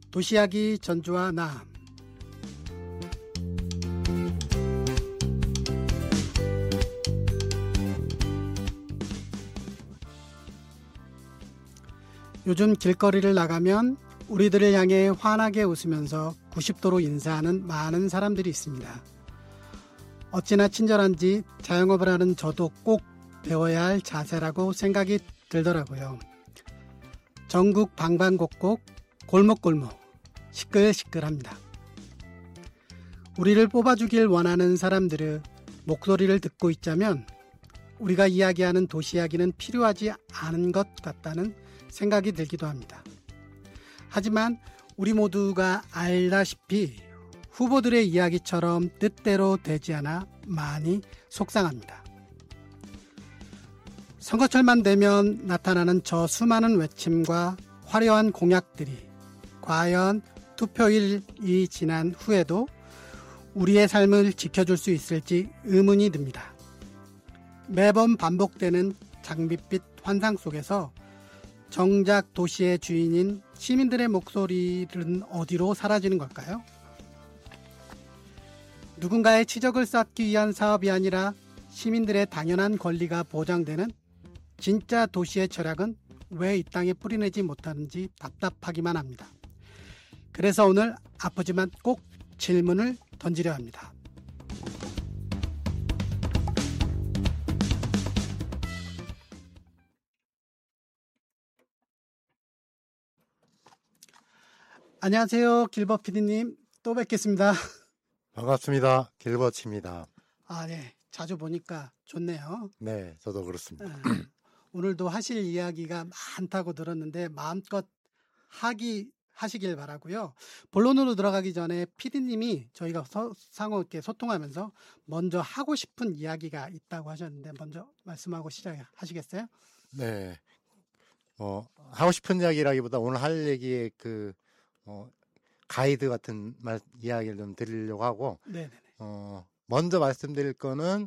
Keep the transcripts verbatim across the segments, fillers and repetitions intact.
도시이야기 전주와 나. 요즘 길거리를 나가면 우리들을 향해 환하게 웃으면서 구십 도로 인사하는 많은 사람들이 있습니다. 어찌나 친절한지 자영업을 하는 저도 꼭 배워야 할 자세라고 생각이 들더라고요. 전국 방방곡곡 골목골목 시끌시끌합니다. 우리를 뽑아주길 원하는 사람들의 목소리를 듣고 있자면 우리가 이야기하는 도시 이야기는 필요하지 않은 것 같다는 생각이 들기도 합니다. 하지만 우리 모두가 알다시피 후보들의 이야기처럼 뜻대로 되지 않아 많이 속상합니다. 선거철만 되면 나타나는 저 수많은 외침과 화려한 공약들이 과연 투표일이 지난 후에도 우리의 삶을 지켜줄 수 있을지 의문이 듭니다. 매번 반복되는 장밋빛 환상 속에서 정작 도시의 주인인 시민들의 목소리는 어디로 사라지는 걸까요? 누군가의 치적을 쌓기 위한 사업이 아니라 시민들의 당연한 권리가 보장되는 진짜 도시의 철학은 왜 이 땅에 뿌리내지 못하는지 답답하기만 합니다. 그래서 오늘 아프지만 꼭 질문을 던지려 합니다. 안녕하세요. 길버 피디님. 또 뵙겠습니다. 반갑습니다. 길버치입니다. 아, 네. 자주 보니까 좋네요. 네, 저도 그렇습니다. 아, 오늘도 하실 이야기가 많다고 들었는데 마음껏 하기 하시길 바라고요. 본론으로 들어가기 전에 피디님이 저희가 서, 상호 이렇게 소통하면서 먼저 하고 싶은 이야기가 있다고 하셨는데 먼저 말씀하고 시작하시겠어요? 네. 어, 하고 싶은 이야기라기보다 오늘 할 얘기의 그 어, 가이드 같은 말, 이야기를 좀 드리려고 하고, 네네네. 어, 먼저 말씀드릴 거는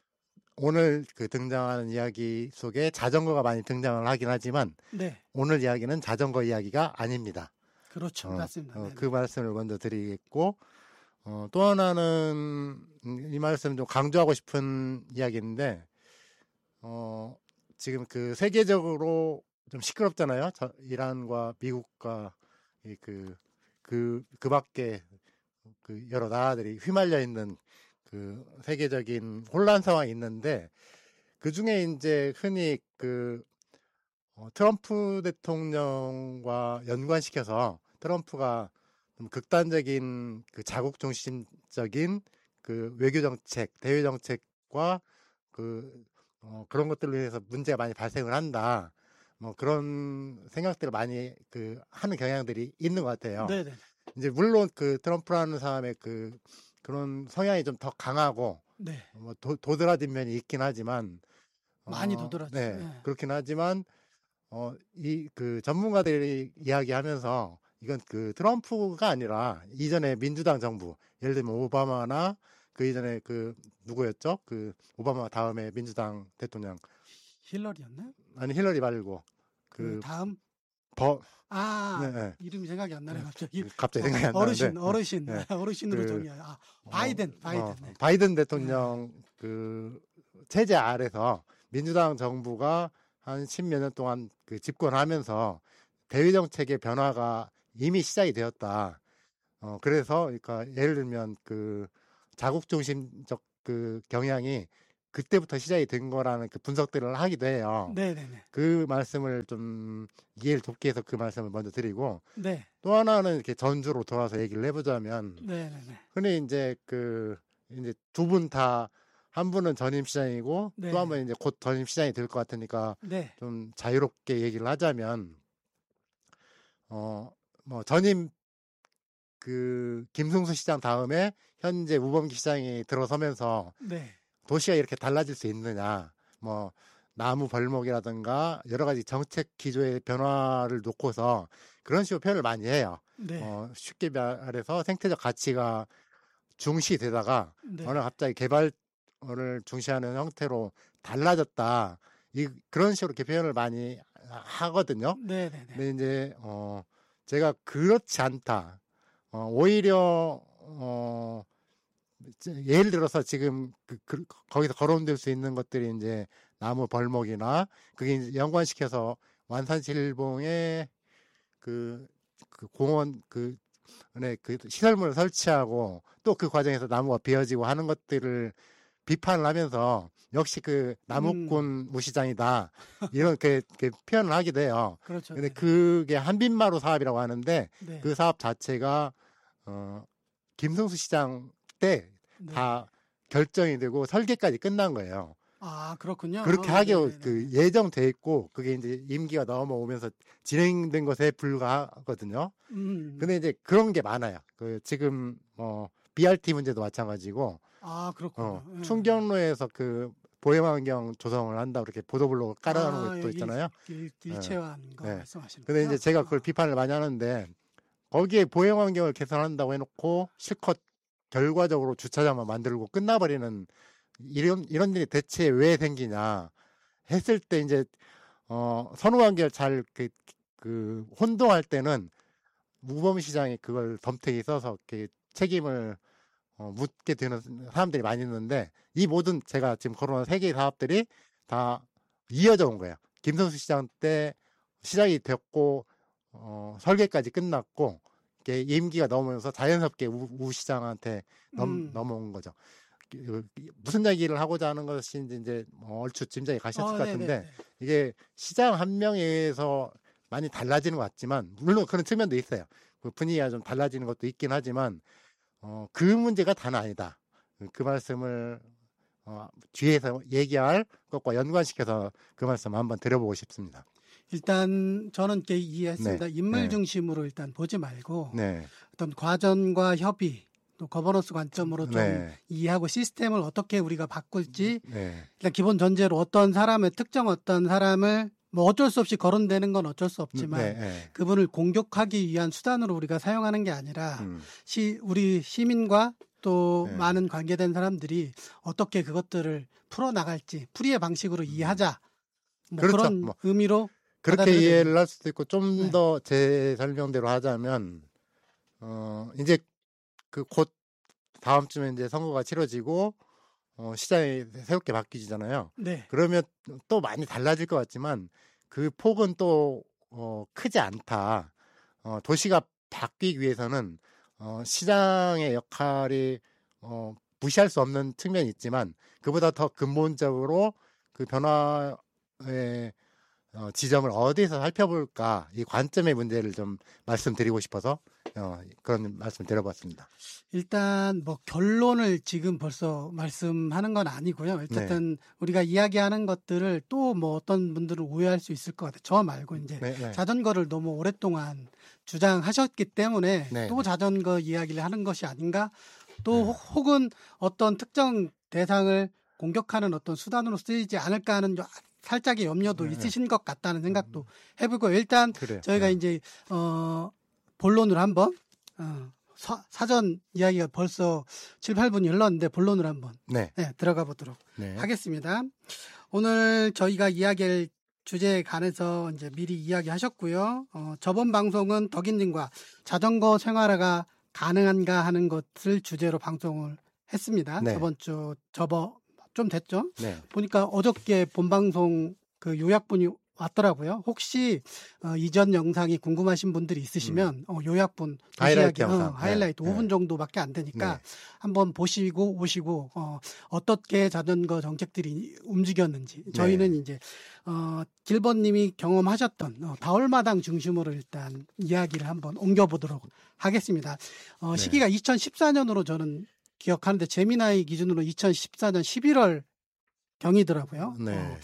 오늘 그 등장하는 이야기 속에 자전거가 많이 등장을 하긴 하지만, 네. 오늘 이야기는 자전거 이야기가 아닙니다. 그렇죠. 어, 맞습니다. 어, 그 말씀을 먼저 드리겠고, 어, 또 하나는 이 말씀 좀 강조하고 싶은 이야기인데, 어, 지금 그 세계적으로 좀 시끄럽잖아요. 저, 이란과 미국과 이 그, 그, 그 밖에 그 여러 나라들이 휘말려 있는 그 세계적인 혼란 상황이 있는데, 그 중에 이제 흔히 그, 어, 트럼프 대통령과 연관시켜서 트럼프가 좀 극단적인 그 자국 중심적인 그 외교 정책, 대외 정책과 그, 어, 그런 것들로 인해서 문제가 많이 발생을 한다. 뭐 그런 생각들을 많이 그 하는 경향들이 있는 것 같아요. 네네. 이제 물론 그 트럼프라는 사람의 그 그런 성향이 좀 더 강하고 네. 뭐 도, 도드라진 면이 있긴 하지만 많이 어, 도드라지죠. 네, 네. 그렇긴 하지만 어, 이 그 전문가들이 이야기하면서 이건 그 트럼프가 아니라 이전에 민주당 정부, 예를 들면 오바마나 그 이전에 그 누구였죠? 그 오바마 다음에 민주당 대통령 힐러리였나요? 아니 힐러리 말고 그, 그 다음 버 아 네, 네. 이름이 생각이 안 나네 갑자기. 갑자기 생각이 안 어르신 나는데 어르신 네. 어르신으로 그, 정의해요. 아 바이든 바이든. 어, 네. 바이든 대통령 네. 그 체제 아래서 민주당 정부가 한 십몇 년 동안 그 집권하면서 대외 정책의 변화가 이미 시작이 되었다. 어 그래서 그러니까 예를 들면 그 자국 중심적 그 경향이 그때부터 시작이 된 거라는 그 분석들을 하기도 해요. 네네네. 그 말씀을 좀 이해를 돕기 위해서 그 말씀을 먼저 드리고, 네. 또 하나는 이렇게 전주로 돌아서 얘기를 해보자면, 네네네. 흔히 이제 그 이제 두 분 다 한 분은 전임 시장이고 네. 또 한 분 이제 곧 전임 시장이 될 것 같으니까 네. 좀 자유롭게 얘기를 하자면, 어 뭐 전임 그 김승수 시장 다음에 현재 우범기 시장이 들어서면서 네. 도시가 이렇게 달라질 수 있느냐, 뭐 나무 벌목이라든가 여러 가지 정책 기조의 변화를 놓고서 그런 식으로 표현을 많이 해요. 네. 어, 쉽게 말해서 생태적 가치가 중시되다가 네. 어느 갑자기 개발을 중시하는 형태로 달라졌다. 이 그런 식으로 이렇게 표현을 많이 하거든요. 네네네. 근데 이제 어, 제가 그렇지 않다. 어, 오히려 어, 예를 들어서 지금 그, 그, 거기서 거론될 수 있는 것들이 이제 나무 벌목이나 그게 이제 연관시켜서 완산실봉에 그, 그 공원 그, 네, 그 시설물을 설치하고 또 그 과정에서 나무가 베어지고 하는 것들을 비판을 하면서 역시 그 나무꾼 음. 무시장이다 이런 그, 그 표현을 하게 돼요. 그렇죠. 근데 네. 그게 한빈마루 사업이라고 하는데 네. 그 사업 자체가 어, 김승수 시장 때 다 네. 결정이 되고 설계까지 끝난 거예요. 아, 그렇군요. 그렇게 어, 하기로 네네네. 그 예정돼 있고 그게 이제 임기가 넘어오면서 진행된 것에 불과하거든요. 음. 근데 이제 그런 게 많아요. 그 지금 뭐 비알티 문제도 마찬가지고 아, 그렇군요. 어, 예. 충경로에서 그 보행환경 조성을 한다 그렇게 보도블록 깔아놓은 아, 것도 일, 있잖아요. 일, 일체화한 거 네. 말씀하시는 근데 거예요? 이제 제가 그걸 비판을 많이 하는데 거기에 보행환경을 개선한다고 해놓고 실컷 결과적으로 주차장만 만들고 끝나버리는 이런 이런 일이 대체 왜 생기냐 했을 때 이제 어, 선후관계를 잘 그 그 혼동할 때는 우범시장이 그걸 덤태기 써서 이렇게 책임을 어, 묻게 되는 사람들이 많이 있는데 이 모든 제가 지금 거론한 세 개의 사업들이 다 이어져 온 거예요. 김선수 시장 때 시작이 됐고 어, 설계까지 끝났고 이게 임기가 넘으면서 자연스럽게 우, 우 시장한테 넘, 음. 넘어온 거죠. 그, 무슨 얘기를 하고자 하는 것인지 이제 뭐 얼추 짐작이 가셨을 어, 것 같은데 네네네. 이게 시장 한 명에 의해서 많이 달라지는 것 같지만 물론 그런 측면도 있어요. 그 분위기가 좀 달라지는 것도 있긴 하지만 어, 그 문제가 다는 아니다. 그 말씀을 어, 뒤에서 얘기할 것과 연관시켜서 그 말씀 한번 드려보고 싶습니다. 일단 저는 이렇게 이해했습니다. 네. 인물 네. 중심으로 일단 보지 말고 네. 어떤 과정과 협의 또 거버넌스 관점으로 좀 네. 이해하고 시스템을 어떻게 우리가 바꿀지 네. 일단 기본 전제로 어떤 사람을 특정 어떤 사람을 뭐 어쩔 수 없이 거론되는 건 어쩔 수 없지만 네. 네. 그분을 공격하기 위한 수단으로 우리가 사용하는 게 아니라 음. 시, 우리 시민과 또 네. 많은 관계된 사람들이 어떻게 그것들을 풀어나갈지 풀이의 방식으로 이해하자 뭐 그렇죠. 그런 뭐 의미로 그렇게 받아들여야 이해를 됩니다. 할 수도 있고 좀 네. 더 제 설명대로 하자면 어 이제 그 곧 다음 주에 이제 선거가 치러지고 어 시장이 새롭게 바뀌잖아요. 네. 그러면 또 많이 달라질 것 같지만 그 폭은 또 어 크지 않다. 어 도시가 바뀌기 위해서는 어 시장의 역할이 어 무시할 수 없는 측면이 있지만 그보다 더 근본적으로 그 변화의 어, 지점을 어디서 살펴볼까 이 관점의 문제를 좀 말씀드리고 싶어서 어, 그런 말씀 드려봤습니다. 일단 뭐 결론을 지금 벌써 말씀하는 건 아니고요. 어쨌든 네. 우리가 이야기하는 것들을 또 뭐 어떤 분들은 오해할 수 있을 것 같아요. 저 말고 이제 네, 네. 자전거를 너무 오랫동안 주장하셨기 때문에 네, 또 네. 자전거 이야기를 하는 것이 아닌가? 또 네. 혹- 혹은 어떤 특정 대상을 공격하는 어떤 수단으로 쓰이지 않을까 하는 요- 살짝의 염려도 네. 있으신 것 같다는 생각도 해보고 일단 그래요. 저희가 네. 이제 어 본론으로 한번 어, 사, 사전 이야기가 벌써 칠, 팔 분이 흘렀는데 본론으로 한번 네. 네, 들어가 보도록 네. 하겠습니다. 오늘 저희가 이야기할 주제에 관해서 이제 미리 이야기하셨고요. 어, 저번 방송은 덕인님과 자전거 생활화가 가능한가 하는 것을 주제로 방송을 했습니다. 네. 저번 주 저번 좀 됐죠? 네. 보니까 어저께 본방송 그 요약분이 왔더라고요. 혹시 어, 이전 영상이 궁금하신 분들이 있으시면 어, 요약분 도시 하이라이트 이야기, 어, 영상. 하이라이트 네. 오 분 네. 정도밖에 안 되니까 네. 한번 보시고 오시고 어, 어떻게 자전거 정책들이 움직였는지 저희는 이제 어, 길버님이 경험하셨던 어, 다올마당 중심으로 일단 이야기를 한번 옮겨보도록 하겠습니다. 어, 네. 시기가 이천십사 년으로 저는 기억하는데 재미나이 기준으로 이천십사 년 십일월 경이더라고요. 네. 어,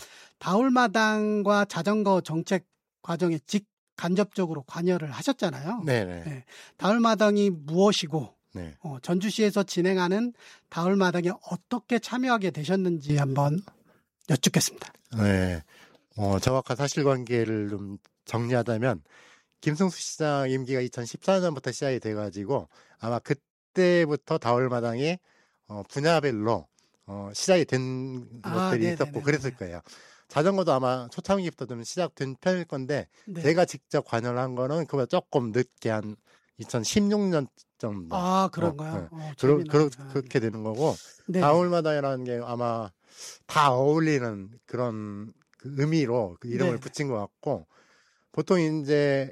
다올마당과 자전거 정책 과정에 직간접적으로 관여를 하셨잖아요. 네. 네. 네. 다올마당이 무엇이고 네. 어, 전주시에서 진행하는 다올마당에 어떻게 참여하게 되셨는지 한번 여쭙겠습니다. 네. 어, 정확한 사실관계를 좀 정리하자면 김승수 시장 임기가 이천십사 년부터 시작이 돼가지고 아마 그때부터 다올마당이 어, 분야별로 어, 시작이 된 아, 것들이 네네네네. 있었고 그랬을 거예요. 자전거도 아마 초창기부터 좀 시작된 편일 건데 네. 제가 직접 관여를 한 거는 그보다 조금 늦게 한 이천십육 년 정도. 아, 그런가요? 어, 네. 어, 그러, 그러, 재미나네요. 그렇게 되는 거고 네. 다울마당이라는 게 아마 다 어울리는 그런 그 의미로 그 이름을 네네. 붙인 것 같고 보통 이제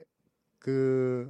그,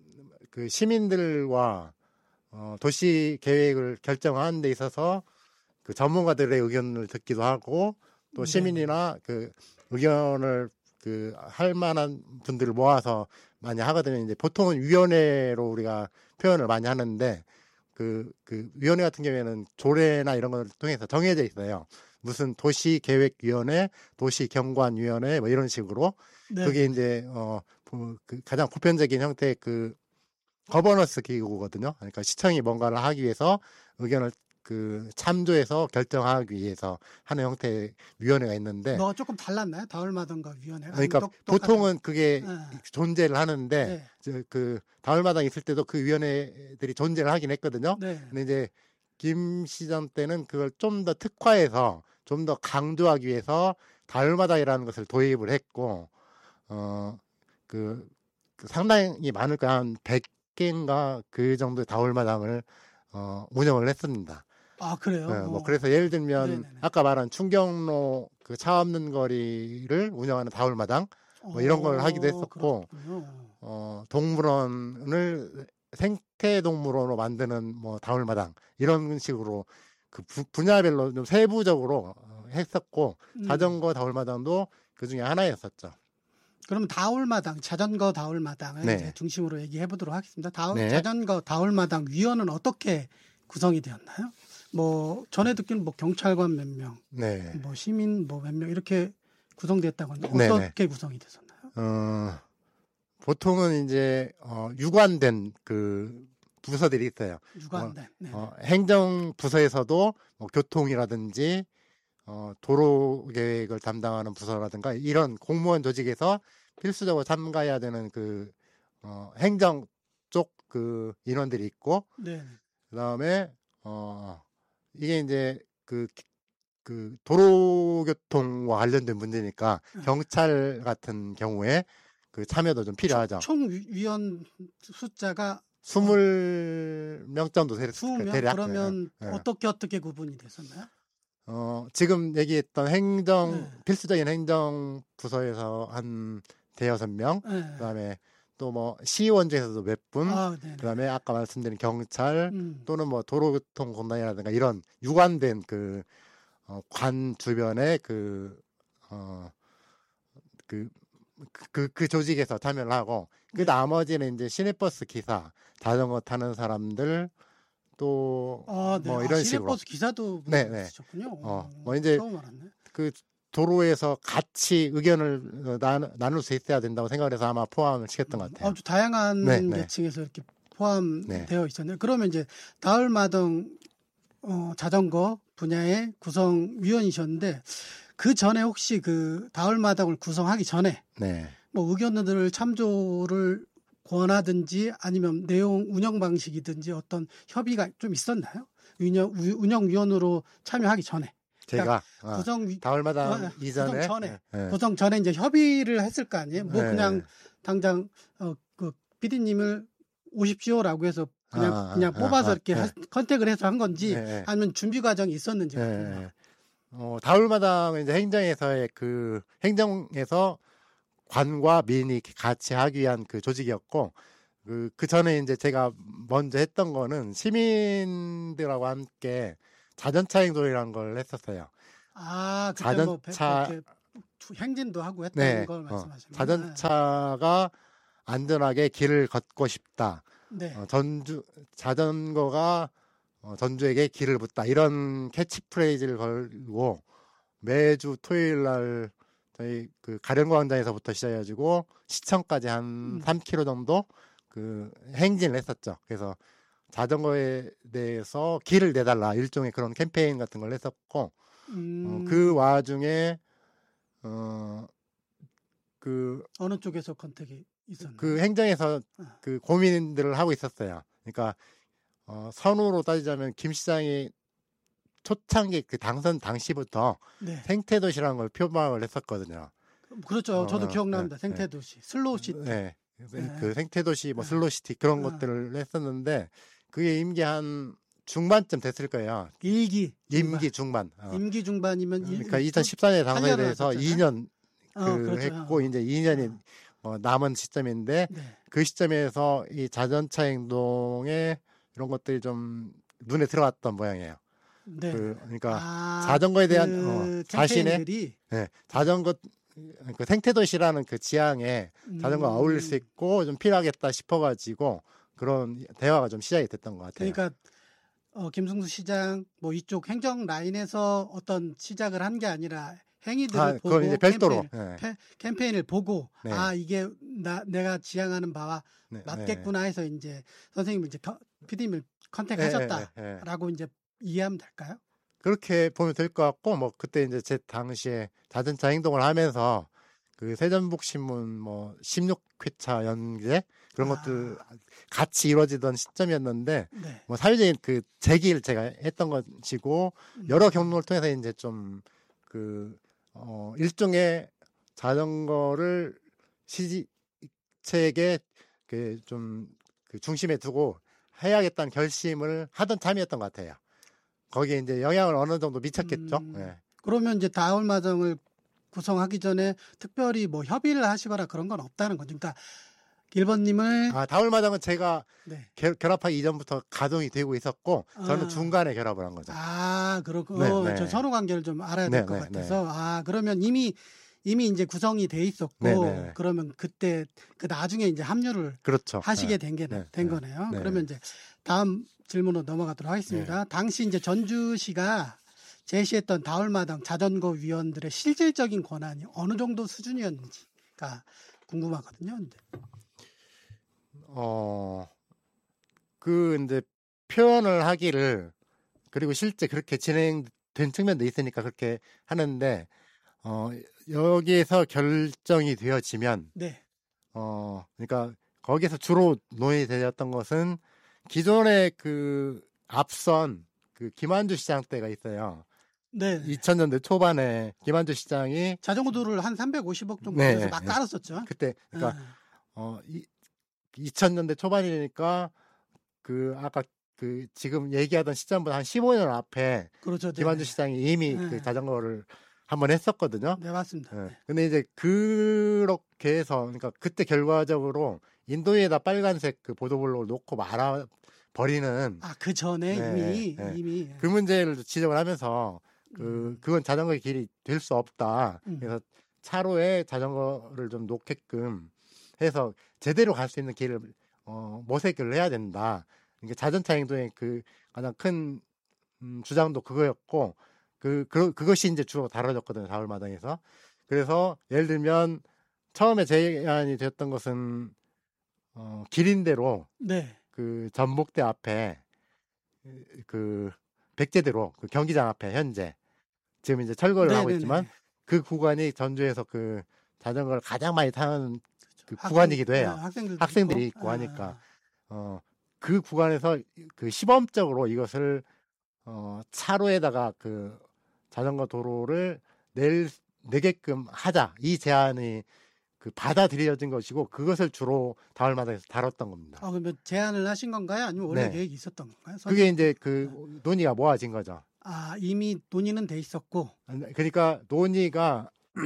그 시민들과 어, 도시 계획을 결정하는 데 있어서 그 전문가들의 의견을 듣기도 하고 또 시민이나 그 의견을 그 할 만한 분들을 모아서 많이 하거든요. 이제 보통은 위원회로 우리가 표현을 많이 하는데 그, 그 위원회 같은 경우에는 조례나 이런 걸 통해서 정해져 있어요. 무슨 도시계획위원회, 도시경관위원회 뭐 이런 식으로 네. 그게 이제 어, 그 가장 보편적인 형태의 그 거버넌스 기구거든요. 그러니까 시청이 뭔가를 하기 위해서 의견을 그 참조해서 결정하기 위해서 하는 형태의 위원회가 있는데 뭐 조금 달랐나요? 다울마당과 위원회가? 그러니까 똑, 보통은 그게 네. 존재를 하는데 네. 저 그 다울마당 있을 때도 그 위원회들이 존재를 하긴 했거든요. 네. 근데 이제 김 시장 때는 그걸 좀 더 특화해서 좀 더 강조하기 위해서 다울마당이라는 것을 도입을 했고 어 그 그 상당히 많을 거야 한 백 개인가 그 정도의 다울마당을 어, 운영을 했습니다. 아, 그래요? 네, 뭐 어. 그래서 예를 들면 네네네. 아까 말한 충경로 그 차 없는 거리를 운영하는 다울마당 뭐 이런 걸 하기도 했었고 어, 동물원을 생태동물원으로 만드는 뭐 다울마당 이런 식으로 그 부, 분야별로 좀 세부적으로 했었고 음. 자전거 다울마당도 그 중에 하나였었죠. 그러면 다울마당, 자전거 다울마당을 네. 이제 중심으로 얘기해 보도록 하겠습니다. 다울, 네. 자전거 다울마당 위원은 어떻게 구성이 되었나요? 뭐 전에 듣기는 뭐 경찰관 몇 명, 네. 뭐 시민 뭐 몇 명 이렇게 구성됐다고 하는데 네네. 어떻게 구성이 됐었나요? 어, 보통은 이제 어, 유관된 그 부서들이 있어요. 유관된. 네. 어, 행정 부서에서도 뭐 교통이라든지 어, 도로 계획을 담당하는 부서라든가 이런 공무원 조직에서 필수적으로 참가해야 되는 그 어, 행정 쪽 그 인원들이 있고 네. 그다음에 어, 이게 이제 그, 그 도로교통과 관련된 문제니까 네. 경찰 같은 경우에 그 참여도 좀 필요하죠. 총, 총 위원 숫자가 스물 명 정도 되렸, 이십 명 대략. 그러면 예, 예. 어떻게 어떻게 구분이 됐었나요? 어, 지금 얘기했던 행정 네. 필수적인 행정 부서에서 한 대여섯 명, 네. 그다음에 또 뭐 시의원제에서도 몇 분, 아, 네네. 그다음에 아까 말씀드린 경찰 음. 또는 뭐 도로교통공단이라든가 이런 유관된 그 어, 관 주변의 그 어, 그, 그, 그 조직에서 참여를 하고, 그 네. 나머지는 이제 시내버스 기사, 자전거 타는 사람들, 또, 아, 네. 뭐 아, 이런 식으로. 시내버스 기사도 네, 네. 있으셨군요. 어, 뭐 이제 처음 알았네. 그 도로에서 같이 의견을 나, 나눌 수 있어야 된다고 생각을 해서 아마 포함을 시켰던 것 같아요. 아주 다양한 네, 네. 계층에서 이렇게 포함되어 네. 있었네요. 그러면 이제 다울마당 어, 자전거 분야의 구성위원이셨는데 그 전에 혹시 그 다울마당을 구성하기 전에 네. 뭐 의견들을 참조를 권하든지 아니면 내용 운영 방식이든지 어떤 협의가 좀 있었나요? 운영 운영위원으로 참여하기 전에. 제가 그러니까 어, 구성 다울마당 어, 이전에 구성 전에 네, 네. 구성 전에 이제 협의를 했을 거 아니에요. 뭐 네. 그냥 당장 어, 그 피디님을 오십시오라고 해서 그냥 아, 그냥 아, 뽑아서 아, 이렇게 네. 하- 컨택을 해서 한 건지 네. 아니면 준비 과정이 있었는지. 네. 어, 다울마당은 이제 행정에서의 그 행정에서 관과 민이 같이 하기 위한 그 조직이었고 그, 그 전에 이제 제가 먼저 했던 거는 시민들하고 함께 자전차 행동이라는 걸 했었어요. 아, 그때 자전차- 뭐 배- 이렇게 행진도 하고 했던 네, 걸 어, 말씀하시는 자전차가 안전하게 길을 걷고 싶다. 네. 어, 전주 자전거가 어, 전주에게 길을 묻다 이런 캐치프레이즈를 걸고 매주 토요일 날 저희 그 가령광장에서부터 시작해가지고 시청까지 한 음. 삼 킬로미터 정도 그 행진을 했었죠. 그래서 자전거에 대해서 길을 내달라 일종의 그런 캠페인 같은 걸 했었고 음, 어, 그 와중에 어, 그, 어느 쪽에서 컨택이 있었나요? 그 행정에서 아. 그 고민들을 하고 있었어요. 그러니까 어, 선후로 따지자면 김 시장이 초창기 그 당선 당시부터 네. 생태도시라는 걸 표방을 했었거든요. 그렇죠. 저도 어, 기억납니다. 네, 생태도시, 슬로우시티. 네. 네. 그 생태도시, 뭐 슬로시티 그런 어. 것들을 했었는데 그게 임기 한 중반쯤 됐을 거예요. 일기. 임기 중반. 어. 임기 중반이면 그러니까 이천십사 년에 당선이 돼서 이 년 그 어, 그렇죠. 했고 이제 이 년이 어. 어, 남은 시점인데 네. 그 시점에서 이 자전차 행동에 이런 것들이 좀 눈에 들어왔던 모양이에요. 네. 그, 그러니까 아, 자전거에 대한 그 어, 자신의 네, 자전거 그 생태도시라는 그 지향에 자전거가 음. 어울릴 수 있고 좀 필요하겠다 싶어가지고 그런 대화가 좀 시작이 됐던 것 같아요. 그러니까 어, 김승수 시장 뭐 이쪽 행정 라인에서 어떤 시작을 한 게 아니라 행위들을 아, 보고 그건 이제 별도로 캠페인, 네. 캠페인을 보고 네. 아 이게 나 내가 지향하는 바와 네, 맞겠구나 해서 이제 선생님을 이제 피디님을 컨택하셨다라고 네, 이제 이해하면 될까요? 그렇게 보면 될 것 같고 뭐 그때 이제 제 당시에 자전차 행동을 하면서 그 세전복신문 뭐 십육 회차 연계 그런 아. 것들 같이 이루어지던 시점이었는데 네. 뭐 사회적인 그 제기를 제가 했던 것이고 음. 여러 경로를 통해서 이제 좀 그 어 일종의 자전거를 시책에 그 좀 그 중심에 두고 해야겠다는 결심을 하던 참이었던 것 같아요. 거기에 이제 영향을 어느 정도 미쳤겠죠. 음. 네. 그러면 이제 다울마당을 구성하기 전에 특별히 뭐 협의를 하시거나 그런 건 없다는 거죠. 그러니까 일 번님을 아, 다울마당은 제가 네. 결, 결합하기 이전부터 가동이 되고 있었고 저는 아. 중간에 결합을 한 거죠. 아, 그렇고 네, 어, 네. 저 선후 관계를 좀 알아야 될 네, 것 네, 같아서 아 그러면 이미 이미 이제 구성이 돼 있었고 네, 네. 그러면 그때 그 나중에 이제 합류를 그렇죠. 하시게 네. 된 게 된 네, 거네요. 네. 그러면 이제 다음 질문으로 넘어가도록 하겠습니다. 당시 이제 전주시가 제시했던 다울마당 자전거 위원들의 실질적인 권한이 어느 정도 수준이었는지가 궁금하거든요. 근데. 어, 그 이제 표현을 하기를 그리고 실제 그렇게 진행된 측면도 있으니까 그렇게 하는데 어, 여기에서 결정이 되어지면 네. 어, 그러니까 거기서 주로 논의되었던 것은 기존의 그 앞선 그 김한주 시장 때가 있어요. 네. 이천 년대 초반에 김한주 시장이 자전거 도로를 한 삼백오십억 정도 네, 들여서 막 네. 깔았었죠. 그때 그러니까 아. 어, 이, 이천 년대 초반이니까 그 아까 그 지금 얘기하던 시점보다 한 십오 년 앞에 그렇죠. 김한주 네. 시장이 이미 네. 그 자전거를 한번 했었거든요. 네, 맞습니다. 예. 네. 근데 이제 그렇게 해서 그러니까 그때 결과적으로 인도에다 빨간색 그 보도블록을 놓고 말아 버리는 아, 그 전에 네, 이미 네. 이미 그 문제를 지적을 하면서 그 음. 그건 자전거의 길이 될 수 없다. 음. 그래서 차로에 자전거를 좀 놓게끔 해서 제대로 갈 수 있는 길을 어, 모색을 해야 된다. 그러니까 자전차 행동의 그 가장 큰 음, 주장도 그거였고 그, 그 그것이 이제 주로 다뤄졌거든요. 다울마당에서. 그래서 예를 들면 처음에 제안이 되었던 것은 어, 길인대로 네. 그 전북대 앞에 그 백제대로 그 경기장 앞에 현재 지금 이제 철거를 네, 하고 네, 있지만 네. 그 구간이 전주에서 그 자전거를 가장 많이 타는 그 학생- 구간이기도 해요. 아, 학생들도 학생들이 있고. 있고 아, 하니까 어, 그 구간에서 그 시범적으로 이것을 어, 차로에다가 그 자전거 도로를 낼 내게끔 하자 이 제안이 그 받아들여진 것이고 그것을 주로 다울마당에서 다뤘던 겁니다. 아, 그러면 제안을 하신 건가요? 아니면 원래 네. 계획이 있었던 건가요? 그게 선생님? 이제 그 논의가 모아진 거죠. 아, 이미 논의는 돼 있었고. 그러니까 논의가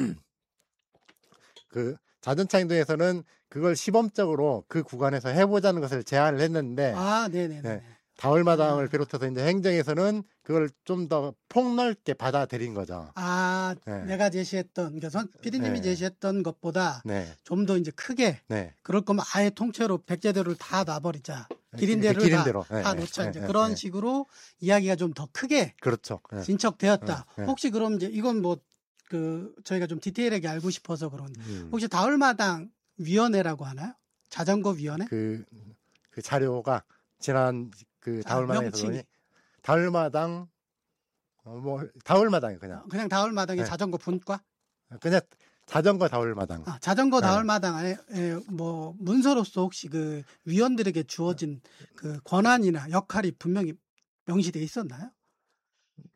그 자전차 행동에서는 그걸 시범적으로 그 구간에서 해보자는 것을 제안을 했는데 아, 네, 네, 네. 네. 다울마당을 아. 비롯해서 이제 행정에서는 그걸 좀 더 폭넓게 받아들인 거죠. 아, 네. 내가 제시했던 그러니까 선 피디님이 네. 제시했던 것보다 네, 좀 더 이제 크게 네. 그럴 거면 아예 통째로 백제대로를 다 놔버리자. 기린대를 그 기린대로. 다, 네, 다 네, 놓자. 네, 이제 네, 그런 네. 식으로 이야기가 좀 더 크게 그렇죠. 네. 진척되었다. 네, 네. 혹시 그럼 이제 이건 뭐 그 저희가 좀 디테일하게 알고 싶어서 그런데 음. 혹시 다울마당 위원회라고 하나요? 자전거 위원회? 그, 그 자료가 지난 그 아, 다울마당에서 명칭이. 논의 다울마당 어, 뭐 다울마당이 그냥 그냥 다울마당의 네. 자전거 분과? 그냥 자전거 다울마당. 아, 자전거 네. 다울마당에 에, 뭐 문서로서 혹시 그 위원들에게 주어진 그 권한이나 역할이 분명히 명시돼 있었나요?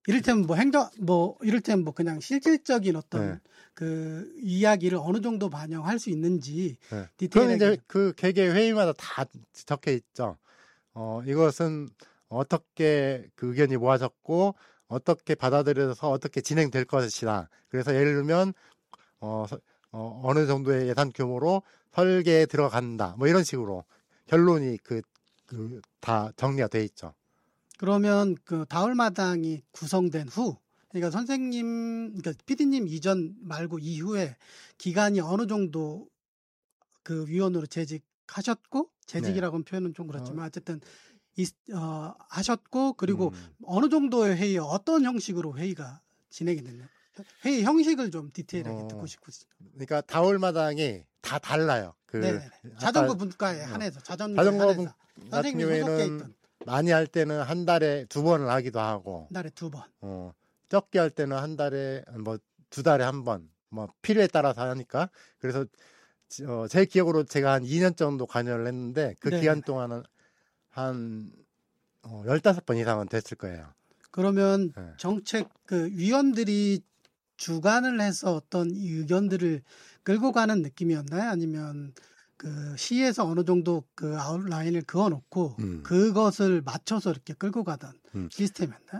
이를테면 뭐 행정 뭐 이를테면 뭐 그냥 실질적인 어떤 네. 그 이야기를 어느 정도 반영할 수 있는지 네. 그건 디테일하게 이제 그 개개 회의마다 다 적혀 있죠. 어, 이것은 어떻게 그 의견이 모아졌고 어떻게 받아들여서 어떻게 진행될 것이다. 그래서 예를 들면 어, 서- 어, 어느 정도의 예산 규모로 설계에 들어간다. 뭐 이런 식으로 결론이 그, 그 다 정리가 돼 있죠. 그러면 그 다울마당이 구성된 후, 그러니까 선생님, 그러니까 피디님 이전 말고 이후에 기간이 어느 정도 그 위원으로 재직하셨고, 재직이라고는 표현은 좀 그렇지만 어쨌든 이, 어, 하셨고, 그리고 음. 어느 정도의 회의, 어떤 형식으로 회의가 진행이 됐나요? 회의 형식을 좀 디테일하게 어, 듣고 싶거든요. 그러니까 다울마당이 다 달라요. 그 네, 아까 자전거 분과에 어, 한해서 자전거 자전거 분 한해서 같은 선생님이 소속해 경우에는 있던 많이 할 때는 한 달에 두 번을 하기도 하고, 한 달에 두 번. 어, 적게 할 때는 한 달에 뭐 두 달에 한 번, 뭐 필요에 따라서 하니까. 그래서 지- 어, 제 기억으로 제가 한 이 년 정도 관여를 했는데 그 네. 기간 동안은 한 어, 열다섯 번 이상은 됐을 거예요. 그러면 네. 정책 그 위원들이 주관을 해서 어떤 이 의견들을 끌고 가는 느낌이었나요? 아니면 그 시에서 어느 정도 그 아웃라인을 그어놓고 음. 그것을 맞춰서 이렇게 끌고 가던 음. 시스템이었나요?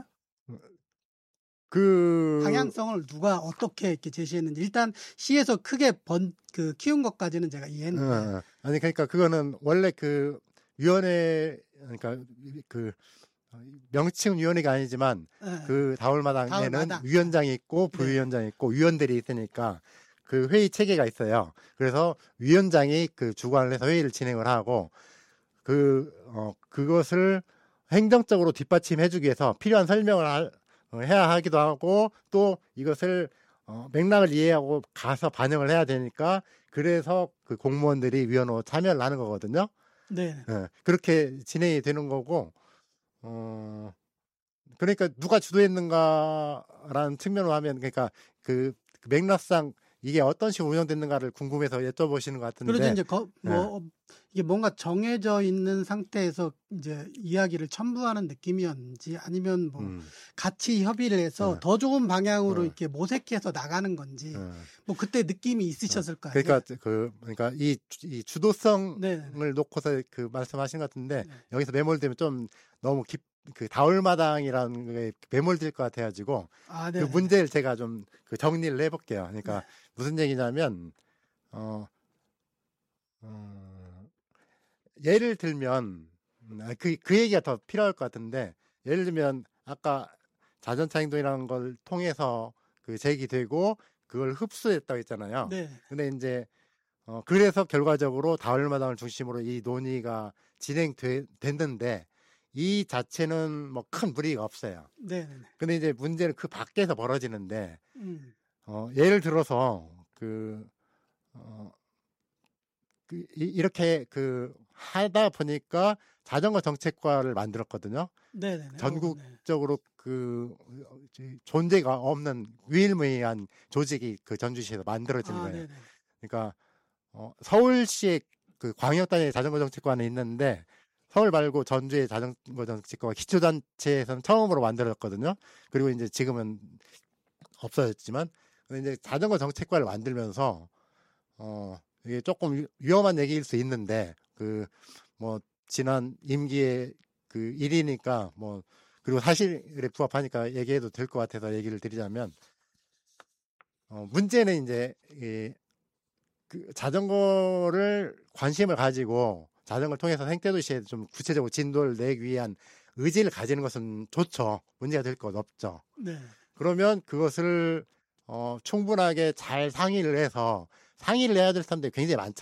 그 방향성을 누가 어떻게 이렇게 제시했는지 일단 시에서 크게 번 그 키운 것까지는 제가 이해했는데 어, 어. 아니 그러니까 그거는 원래 그 위원회 그러니까 그 명칭 위원회가 아니지만 예, 그 다울마당에는 다울마당. 위원장이 있고 네. 부위원장이 있고 위원들이 있으니까 그 회의 체계가 있어요. 그래서 위원장이 그 주관을 해서 회의를 진행을 하고 그 어, 그것을 행정적으로 뒷받침해주기 위해서 필요한 설명을 할- 어, 해야 하기도 하고 또 이것을 어, 맥락을 이해하고 가서 반영을 해야 되니까 그래서 그 공무원들이 위원으로 참여를 하는 거거든요. 네. 예, 그렇게 진행이 되는 거고 어, 그러니까 누가 주도했는가라는 측면으로 하면 그러니까 그, 그 맥락상 이게 어떤 식으로 운영됐는가를 궁금해서 여쭤보시는 것 같은데 그래도 이제 거, 뭐 이게 뭔가 정해져 있는 상태에서 이제 이야기를 첨부하는 느낌이었는지 아니면 뭐 음, 같이 협의를 해서 네. 더 좋은 방향으로 네. 이렇게 모색해서 나가는 건지 예. 뭐 그때 느낌이 있으셨을 거 아니에요. 그러니까 그 그러니까 이, 주- 이 주도성을 네. 놓고서 그 말씀하신 것 같은데 네. 여기서 매몰되면 좀 너무 깊, 그 다울마당이라는 게 매몰될 것 같아가지고 아, 네. 그 문제를 제가 좀 그 정리를 해볼게요. 그러니까 네. 무슨 얘기냐면 어, 어, 예를 들면 그, 그 얘기가 더 필요할 것 같은데 예를 들면 아까 자전차 행동이라는 걸 통해서 그 제기되고 그걸 흡수했다고 했잖아요. 네. 근데 이제 어, 그래서 결과적으로 다울마당을 중심으로 이 논의가 진행됐는데 이 자체는 뭐 큰 무리가 없어요. 네. 네. 근데 이제 문제는 그 밖에서 벌어지는데 음. 어, 예를 들어서 그, 어, 그 이, 이렇게 그 하다 보니까 자전거 정책과를 만들었거든요. 네. 네. 네. 어, 네. 전국적으로 그 어, 저- 존재가 없는 유일무이한 조직이 그 전주시에서 만들어진 아, 거예요. 네. 네. 그러니까 어, 서울시의 그 광역 단위 자전거 정책과는 있는데 서울 말고 전주의 자전거 정책과 기초단체에서는 처음으로 만들었거든요. 그리고 이제 지금은 없어졌지만 근데 이제 자전거 정책과를 만들면서 어 이게 조금 위- 위험한 얘기일 수 있는데 그 뭐 지난 임기의 그 일이니까 뭐 그리고 사실에 부합하니까 얘기해도 될 것 같아서 얘기를 드리자면 어 문제는 이제 이 그 자전거를 관심을 가지고 자전거를 통해서 생태도시에 좀 구체적으로 진도를 내기 위한 의지를 가지는 것은 좋죠. 문제가 될 것 없죠. 네. 그러면 그것을 어, 충분하게 잘 상의를 해서 상의를 해야 될 사람들이 굉장히 많잖아요.